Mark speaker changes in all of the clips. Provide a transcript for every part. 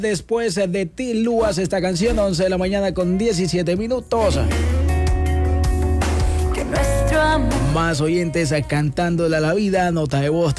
Speaker 1: Después de Tilúas, esta canción, 11 de la mañana con 17 minutos. Más oyentes cantándole a la vida. Nota de voz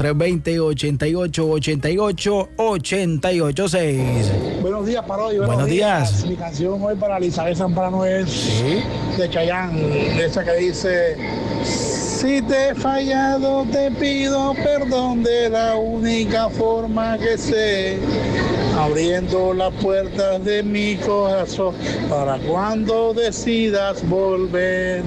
Speaker 1: 320-88-88-88-6.
Speaker 2: Buenos días, Parodi.
Speaker 1: Buenos días.
Speaker 2: Mi canción hoy para Elizabeth Zambrano es de Chayanne, esa que dice: si te he fallado, te pido perdón de la única forma que sé, abriendo las puertas de mi corazón para cuando decidas volver.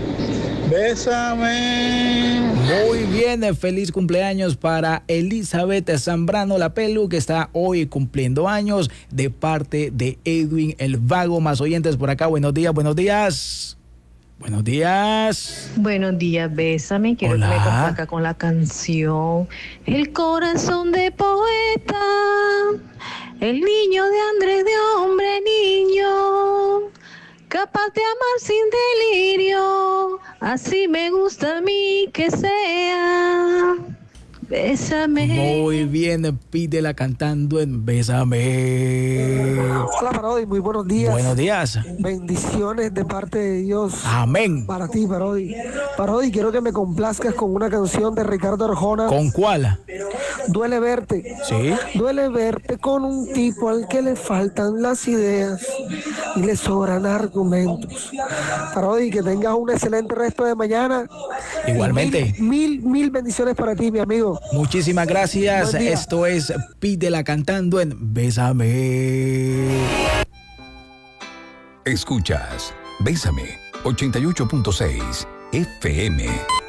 Speaker 2: Bésame.
Speaker 1: Muy bien, feliz cumpleaños para Elizabeth Zambrano La Pelu, que está hoy cumpliendo años, de parte de Edwin el Vago. Más oyentes por acá. Buenos días, buenos días. Buenos días.
Speaker 3: Buenos días, bésame. Quiero
Speaker 1: Hola.
Speaker 3: que me complazca con la canción El corazón de poeta, el niño de Andrés, de hombre niño, capaz de amar sin delirio, así me gusta a mí que sea. Bésame.
Speaker 1: Muy bien, pídela cantando en Bésame.
Speaker 4: Hola, Parodi, muy buenos días.
Speaker 1: Buenos días.
Speaker 4: Bendiciones de parte de Dios.
Speaker 1: Amén.
Speaker 4: Para ti, Parodi. Parodi, quiero que me complazcas con una canción de Ricardo Arjona.
Speaker 1: ¿Con cuál?
Speaker 4: Duele verte.
Speaker 1: Sí.
Speaker 4: Duele verte con un tipo al que le faltan las ideas y le sobran argumentos. Parodi, que tengas un excelente resto de mañana.
Speaker 1: Igualmente.
Speaker 4: Mil bendiciones para ti, mi amigo.
Speaker 1: Muchísimas gracias.
Speaker 4: Buen día.
Speaker 1: Esto es Pídela cantando en Bésame.
Speaker 5: Escuchas Bésame 88.6 FM.